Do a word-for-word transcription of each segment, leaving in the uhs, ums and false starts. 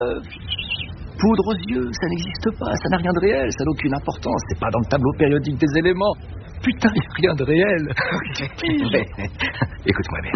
Euh, poudre aux yeux, ça n'existe pas, ça n'a rien de réel, ça n'a aucune importance, c'est pas dans le tableau périodique des éléments. Putain, il n'y a rien de réel. Écoute-moi bien.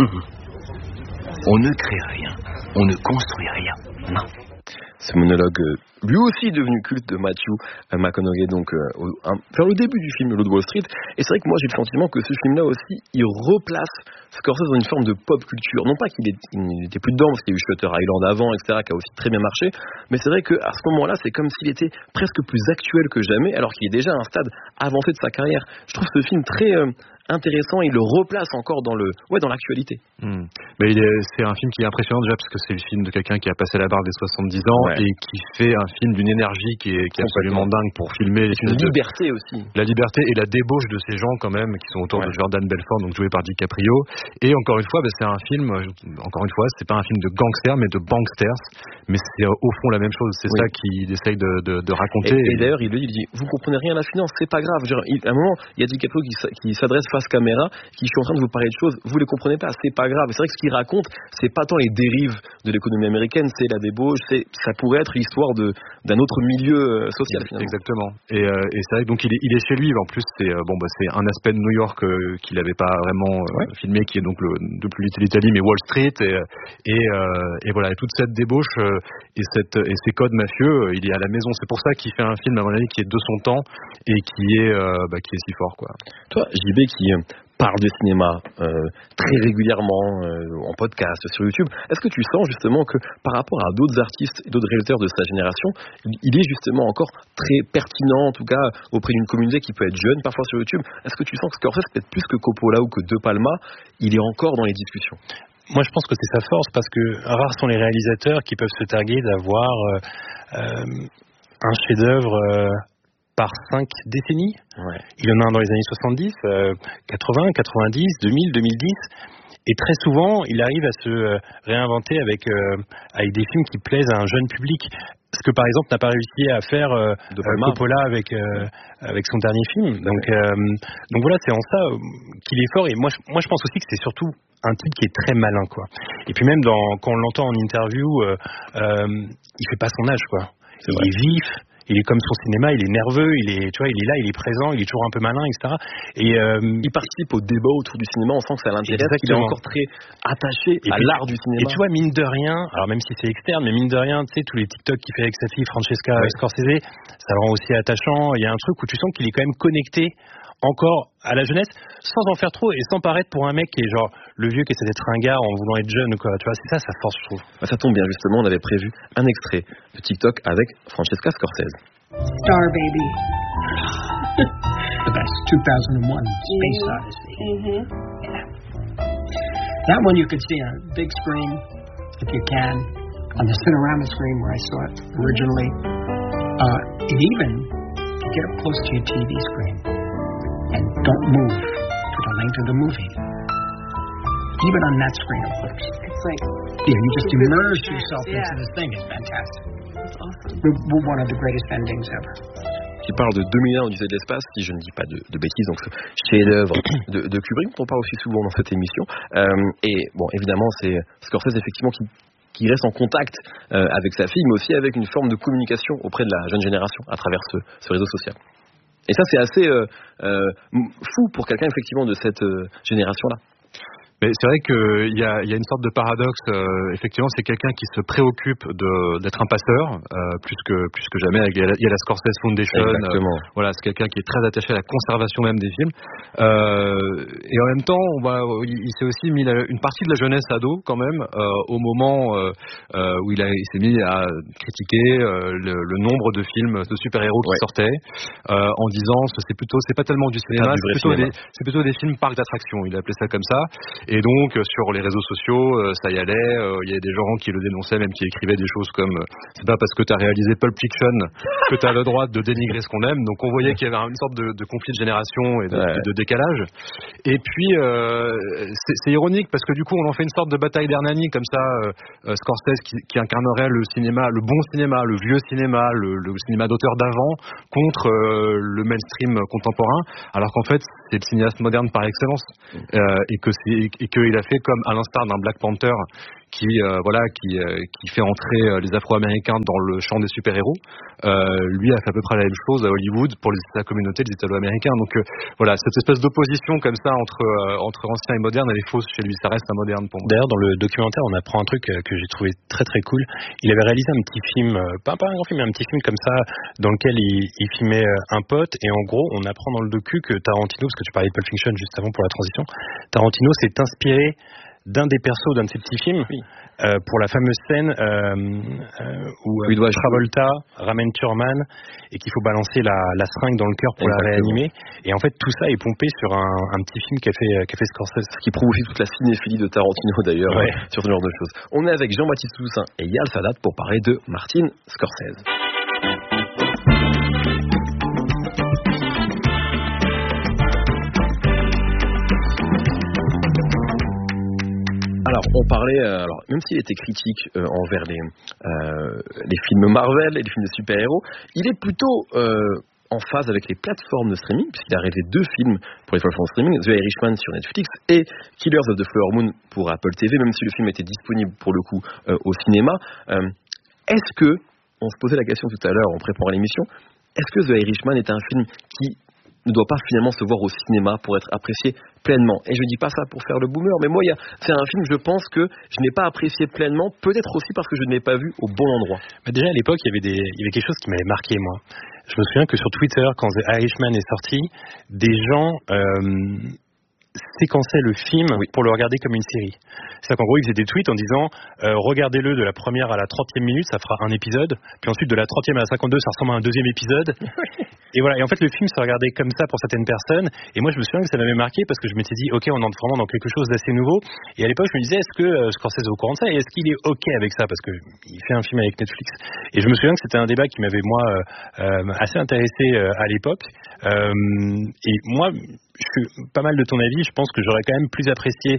Mm-hmm. On ne crée rien, on ne construit rien. Non. Ce monologue, euh, lui aussi devenu culte de Matthew euh, McConaughey, donc euh, au, un, vers le début du film Loup de Wall Street. Et c'est vrai que moi j'ai le sentiment que ce film-là aussi, il replace Scorsese dans une forme de pop culture. Non pas qu'il n'était plus dedans, parce qu'il y a eu Shutter Island avant, et cetera, qui a aussi très bien marché. Mais c'est vrai qu'à ce moment-là, c'est comme s'il était presque plus actuel que jamais, alors qu'il est déjà à un stade avancé de sa carrière. Je trouve ce film très euh, intéressant, il le replace encore dans le, ouais, dans l'actualité. Mmh. Mais il est, c'est un film qui est impressionnant déjà parce que c'est le film de quelqu'un qui a passé la barre des soixante-dix ans, ouais, et qui fait un film d'une énergie qui est, qui est absolument dingue pour filmer. C'est une liberté de, aussi. La liberté et la débauche de ces gens quand même qui sont autour, ouais, de Jordan Belfort, donc joué par DiCaprio. Et encore une fois, bah, c'est un film, encore une fois, c'est pas un film de gangsters mais de banksters, mais c'est au fond la même chose. C'est, oui, ça qu'il essaye de, de, de raconter. Et, et d'ailleurs, il lui dit, il dit, vous comprenez rien à la finance, c'est pas grave. Genre, il, à un moment, il y a DiCaprio qui, qui s'adresse face caméra, qui je suis en train de vous parler de choses, vous les comprenez pas, c'est pas grave. C'est vrai que ce qu'il raconte, c'est pas tant les dérives de l'économie américaine, c'est la débauche, c'est, ça pourrait être l'histoire de, d'un autre milieu social finalement. Exactement. Et, euh, et c'est vrai que donc il est, il est chez lui. En plus, c'est euh, bon, bah, c'est un aspect de New York euh, qu'il n'avait pas vraiment euh, ouais, filmé, qui est donc le, de plus Little Italy, mais Wall Street. Et, et, euh, et voilà, et toute cette débauche euh, et, cette, et ces codes mafieux, euh, il est à la maison. C'est pour ça qu'il fait un film, à mon avis, qui est de son temps et qui est, euh, bah, qui est si fort, quoi. Toi, J B, qui euh, parle de cinéma euh, très régulièrement euh, en podcast, sur YouTube. Est-ce que tu sens justement que par rapport à d'autres artistes et d'autres réalisateurs de sa génération, il est justement encore très pertinent, en tout cas auprès d'une communauté qui peut être jeune parfois sur YouTube? Est-ce que tu sens que Scorsese, peut-être plus que Coppola ou que De Palma, il est encore dans les discussions? Moi, je pense que c'est sa force, parce que rares sont les réalisateurs qui peuvent se targuer d'avoir euh, euh, un chef-d'œuvre euh, par cinq décennies. Ouais. Il y en a un dans les années soixante-dix, euh, quatre-vingts, quatre-vingt-dix, deux mille, deux mille dix. Et très souvent, il arrive à se euh, réinventer avec, euh, avec des films qui plaisent à un jeune public. Ce que, par exemple, n'a pas réussi à faire euh, de Coppola avec, euh, avec son dernier film. Donc, euh, donc voilà, c'est en ça qu'il est fort. Et moi, je, moi, je pense aussi que c'est surtout un type qui est très malin, quoi. Et puis même dans, quand on l'entend en interview, euh, euh, il fait pas son âge, quoi. C'est il vrai. Est vif. Il est comme son cinéma, il est nerveux, il est, tu vois, il est là, il est présent, il est toujours un peu malin, et cetera. Et euh, il participe au débat autour du cinéma. On sent que ça l'intéresse, qu'il est encore très attaché et à puis, l'art du cinéma. Et tu vois, mine de rien, alors même si c'est externe, mais mine de rien, tu sais, tous les TikTok qu'il fait avec sa fille Francesca, ouais, Scorsese, ça le rend aussi attachant. Il y a un truc où tu sens qu'il est quand même connecté encore à la jeunesse, sans en faire trop et sans paraître pour un mec qui est genre le vieux qui essaie d'être ringard en voulant être jeune, quoi. Tu vois, c'est ça sa force, je trouve. Bah, ça tombe bien, justement, on avait prévu un extrait de TikTok avec Francesca Scorsese. Star Baby. The best, two thousand one, Space mm-hmm. Odyssey. Mm-hmm. Yeah. That one you could see on a big screen, if you can, on the Cinerama screen where I saw it originally. Uh, and even get up close to your T V screen. And don't move for the length of the movie. Even on that screen, it works. It's like... Yeah, you just immerse yourself yeah. into this thing. It's fantastic. It's awesome. We're one of the greatest endings ever. Qui parle de deux mille un Odyssée de l'espace, si je ne dis pas de, de bêtises, donc ce chef-d'œuvre de, de Kubrick, dont on parle aussi souvent dans cette émission. Euh, et bon, évidemment, c'est Scorsese, effectivement, qui, qui reste en contact euh, avec sa fille, mais aussi avec une forme de communication auprès de la jeune génération à travers ce, ce réseau social. Et ça, c'est assez euh, euh, fou pour quelqu'un, effectivement, de cette euh, génération-là. Mais c'est vrai qu'il y a, y a une sorte de paradoxe. Euh, effectivement, c'est quelqu'un qui se préoccupe de, d'être un passeur, euh, plus que plus que jamais. Il y a la, il y a la Scorsese Foundation. Exactement. Euh, voilà, c'est quelqu'un qui est très attaché à la conservation même des films. Euh, et en même temps, on va, il, il s'est aussi mis la, une partie de la jeunesse ado, quand même, euh, au moment euh, euh, où il, a, il s'est mis à critiquer euh, le, le nombre de films de super-héros qui ouais. sortaient, euh, en disant c'est plutôt, c'est pas tellement du cinéma, du c'est, plutôt cinéma. Des, c'est plutôt des films parcs d'attractions. Il a appelé ça comme ça. Et donc, sur les réseaux sociaux, euh, ça y allait. Il euh, y a des gens qui le dénonçaient, même qui écrivaient des choses comme euh, c'est pas parce que tu as réalisé Pulp Fiction que tu as le droit de dénigrer ce qu'on aime. Donc, on voyait qu'il y avait une sorte de, de conflit de génération et de, ouais. de décalage. Et puis, euh, c'est, c'est ironique parce que du coup, on en fait une sorte de bataille d'Hernani, comme ça, euh, Scorsese qui, qui incarnerait le cinéma, le bon cinéma, le vieux cinéma, le, le cinéma d'auteur d'avant, contre euh, le mainstream contemporain, alors qu'en fait, c'est le cinéaste moderne par excellence. Euh, et que c'est et qu'il a fait comme à l'instar d'un Black Panther qui euh, voilà qui euh, qui fait entrer euh, les Afro-Américains dans le champ des super-héros. Euh, lui a fait à peu près la même chose à Hollywood pour les, sa communauté des Italo-Américains. Donc euh, voilà, cette espèce d'opposition comme ça entre euh, entre ancien et moderne, elle est fausse chez lui. Ça reste un moderne pour moi. D'ailleurs, dans le documentaire, on apprend un truc euh, que j'ai trouvé très très cool. Il avait réalisé un petit film, euh, pas pas un grand film, mais un petit film comme ça, dans lequel il, il filmait euh, un pote. Et en gros, on apprend dans le docu que Tarantino, parce que tu parlais de Pulp Fiction juste avant pour la transition, Tarantino s'est inspiré d'un des persos d'un de ses petits films, oui. euh, pour la fameuse scène euh, euh, où euh, doit Travolta ramène Thurman et qu'il faut balancer la, la seringue dans le cœur pour Exactement. La réanimer. Et en fait, tout ça est pompé sur un, un petit film qu'a fait, qu'a fait Scorsese. Ce qui prouve aussi toute la cinéphilie de Tarantino d'ailleurs, ouais. hein, sur ce genre de choses. On est avec Jean-Baptiste Toussaint et Yal Sadat pour parler de Martin Scorsese. Alors, on parlait, euh, alors même s'il était critique euh, envers les, euh, les films Marvel et les films de super-héros, il est plutôt euh, en phase avec les plateformes de streaming, puisqu'il a réalisé deux films pour les plateformes de streaming, The Irishman sur Netflix et Killers of the Flower Moon pour Apple T V, même si le film était disponible pour le coup euh, au cinéma. Euh, est-ce que, on se posait la question tout à l'heure en préparant l'émission, est-ce que The Irishman est un film qui ne doit pas finalement se voir au cinéma pour être apprécié pleinement? Et je dis pas ça pour faire le boomer, mais moi, y a, c'est un film, je pense que je n'ai pas apprécié pleinement, peut-être aussi parce que je ne l'ai pas vu au bon endroit. Bah déjà, à l'époque, il y avait des, il y avait quelque chose qui m'avait marqué, moi. Je me souviens que sur Twitter, quand The Irishman est sorti, des gens euh, séquençaient le film oui. pour le regarder comme une série. C'est-à-dire qu'en gros, ils faisaient des tweets en disant euh, regardez-le de la première à la trentième minute, ça fera un épisode, puis ensuite de la trentième à la cinquante-deux, ça ressemble à un deuxième épisode. Et voilà, et en fait, le film se regardait comme ça pour certaines personnes, et moi, je me souviens que ça m'avait marqué parce que je m'étais dit ok, on entre vraiment dans quelque chose d'assez nouveau. Et à l'époque, je me disais est-ce que euh, Scorsese est au courant de ça, et est-ce qu'il est ok avec ça, parce que il fait un film avec Netflix. Et je me souviens que c'était un débat qui m'avait moi euh, euh, assez intéressé euh, à l'époque. Euh, et moi, je suis pas mal de ton avis. Je pense que j'aurais quand même plus apprécié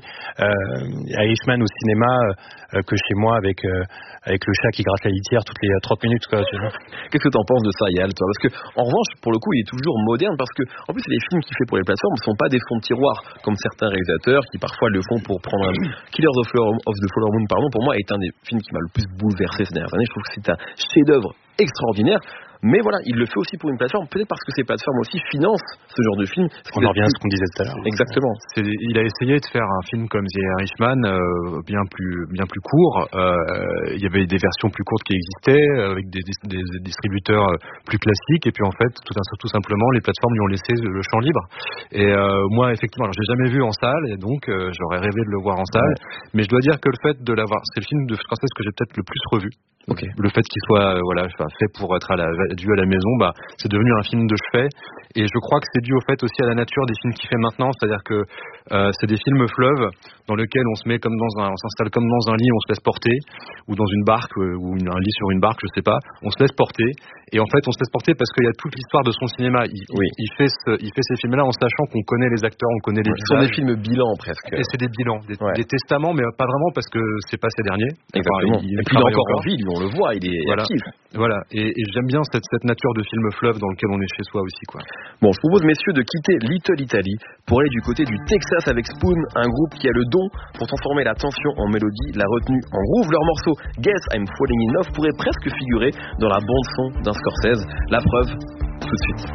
euh, Irishman au cinéma euh, que chez moi avec euh, avec le chat qui gratte la litière toutes les trente minutes, quoi. Qu'est-ce que t'en penses de ça, Yal, toi? Parce que en revanche, pour le coup, il est toujours moderne parce que en plus, les films qu'il fait pour les plateformes ne sont pas des fonds de tiroir comme certains réalisateurs qui parfois le font pour prendre un Killers of, Flower, of the Flower Moon, pardon. Pour moi, est un des films qui m'a le plus bouleversé ces dernières années. Je trouve que c'est un chef-d'œuvre extraordinaire. Mais voilà, il le fait aussi pour une plateforme, peut-être parce que ces plateformes aussi financent ce genre de film. On en revient à ce qu'on disait tout à l'heure. Exactement. C'est, il a essayé de faire un film comme The Irishman, euh, bien plus bien plus court. Euh, il y avait des versions plus courtes qui existaient, avec des, des, des distributeurs plus classiques. Et puis en fait, tout, tout simplement, les plateformes lui ont laissé le champ libre. Et euh, moi, effectivement, alors je l'ai jamais vu en salle, et donc euh, j'aurais rêvé de le voir en salle. Ouais. Mais je dois dire que le fait de l'avoir, c'est le film de Scorsese que j'ai peut-être le plus revu. Okay. Le fait qu'il soit euh, voilà fait pour être à la, dû à la maison, bah c'est devenu un film de chevet, et je crois que c'est dû au fait aussi à la nature des films qu'il fait maintenant, c'est-à-dire que euh, c'est des films fleuves dans lesquels on se met comme dans un, on s'installe comme dans un lit, on se laisse porter, ou dans une barque, euh, ou une, un lit sur une barque, je sais pas, on se laisse porter, et en fait on se laisse porter parce qu'il y a toute l'histoire de son cinéma. Il, oui. il, il fait ce, il fait ces films-là en sachant qu'on connaît les acteurs, on connaît les ouais, visages. Ce sont des films bilans presque. Et c'est des bilans, des, ouais. des testaments, mais pas vraiment parce que c'est pas ces derniers. Exactement. Enfin, il, il et puis il est encore en vie, on le voit, il est voilà. actif. Voilà, et, et j'aime bien cette, cette nature de film fleuve dans lequel on est chez soi aussi, quoi. Bon, je propose, messieurs, de quitter Little Italy pour aller du côté du Texas avec Spoon, un groupe qui a le don pour transformer la tension en mélodie, la retenue en groove. Leur morceau Guess I'm Falling in Love pourrait presque figurer dans la bande-son d'un Scorsese. La preuve, tout de suite.